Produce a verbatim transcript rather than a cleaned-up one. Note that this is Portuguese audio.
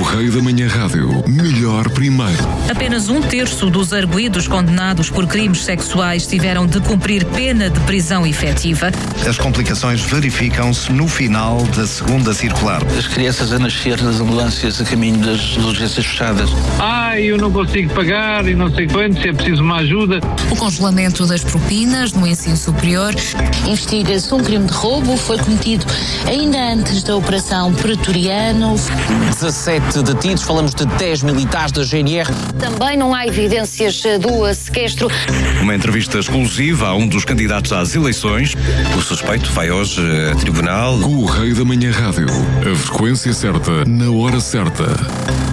Correio da Manhã Rádio. Melhor primeiro. Apenas um terço dos arguidos condenados por crimes sexuais tiveram de cumprir pena de prisão efetiva. As complicações verificam-se no final da segunda circular. As crianças a nascer nas ambulâncias a caminho das urgências fechadas. Ai, eu não consigo pagar e não sei quanto, se é preciso uma ajuda. O congelamento das propinas no ensino superior. Investiga-se um crime de roubo, foi cometido ainda antes da Operação Pretoriano. dezassete detidos, falamos de dez militares da G N R. Também não há evidências do sequestro. Uma entrevista exclusiva a um dos candidatos às eleições. O suspeito vai hoje a tribunal. Correio da Manhã Rádio. A frequência certa, na hora certa.